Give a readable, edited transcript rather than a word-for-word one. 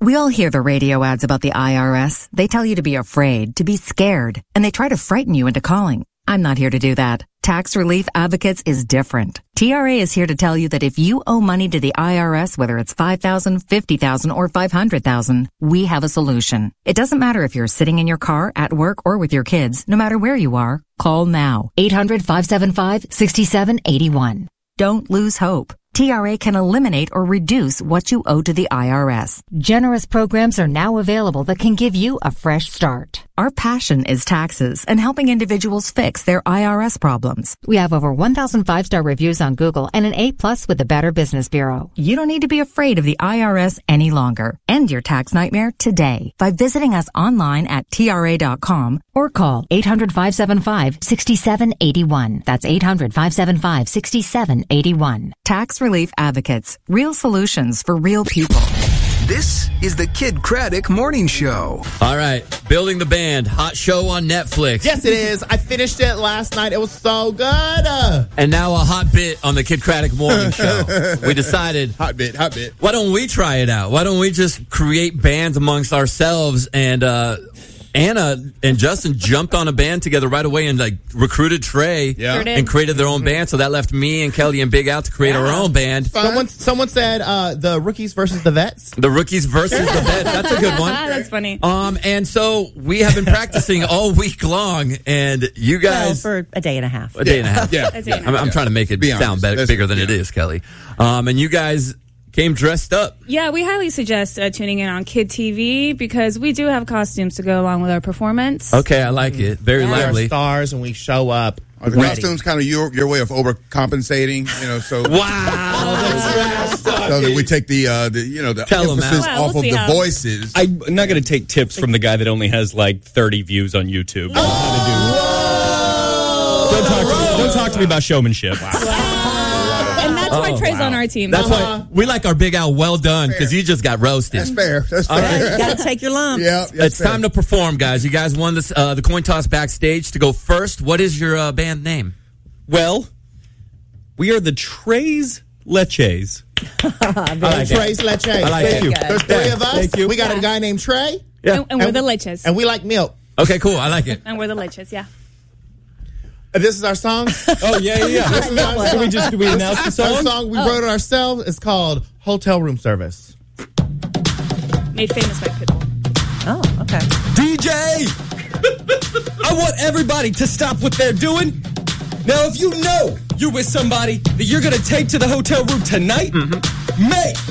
We all hear the radio ads about the IRS. They tell you to be afraid, to be scared, and they try to frighten you into calling. I'm not here to do that. Tax Relief Advocates is different. TRA is here to tell you that if you owe money to the IRS, whether it's $5,000, $50,000, or $500,000, we have a solution. It doesn't matter if you're sitting in your car, at work, or with your kids. No matter where you are, call now. 800-575-6781. Don't lose hope. TRA can eliminate or reduce what you owe to the IRS. Generous programs are now available that can give you a fresh start. Our passion is taxes and helping individuals fix their IRS problems. We have over 1,000 5-star reviews on Google and an A+ with the Better Business Bureau. You don't need to be afraid of the IRS any longer. End your tax nightmare today by visiting us online at TRA.com or call 800-575-6781. That's 800-575-6781. Tax Relief Advocates. Real solutions for real people. This is the Kid Craddock Morning Show. All right, Building the Band, hot show on Netflix. Yes, it is. I finished it last night. It was so good. And now a hot bit on the Kid Craddock Morning Show. We decided, Hot bit. why don't we try it out? Why don't we just create bands amongst ourselves? And Anna and Justin jumped on a band together right away and recruited Trey and created their own band. So that left me and Kelly and Big Al to create our own band. Someone said the rookies versus the vets. The rookies versus the vets. That's a good one. That's funny. And so we have been practicing all week long, and you guys for a day and a half. A day and a half. Yeah. I'm trying to make it sound bigger than it is, Kelly. And you guys came dressed up. Yeah, we highly suggest tuning in on Kid TV because we do have costumes to go along with our performance. Okay, I like it. Very We are lively. stars and we show up. Are the costumes kind of your way of overcompensating? So Wow. so that we take the Tell 'em, emphasis Al. off We'll of see the how. voices. I'm not going to take tips from the guy that only has 30 views on YouTube. Don't talk to me about showmanship. And that's why Trey's on our team. That's why we like our Big Al well done, because you just got roasted. That's fair. That's All fair. right. You gotta take your lumps. Yeah, It's time to perform, guys. You guys won this, the coin toss backstage to go first. What is your band name? Well, we are the Trey's Leches. Trey's Leche. I like Very it. good. There's three of us. Thank you. We got a guy named Trey, Yeah. And we're the Leches. and we like milk. Okay, cool. I like it. And we're the Leches, yeah. This is our song. Oh, yeah. Do we announce the Our song? song, we wrote it ourselves. It's called Hotel Room Service. Made famous by Pitbull. Oh, okay. DJ! I want everybody to stop what they're doing. Now, if you know you're with somebody that you're going to take to the hotel room tonight, make